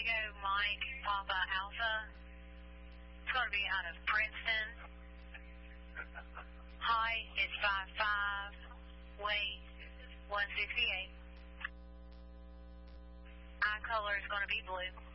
Indigo Mike Papa Alpha. It's going to be out of Princeton. Height is 5'5", weight 168. Eye color is going to be blue.